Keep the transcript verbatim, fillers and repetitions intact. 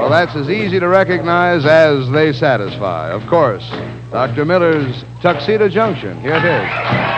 Well, that's as easy to recognize as they satisfy. Of course, Doctor Miller's Tuxedo Junction. Here it is.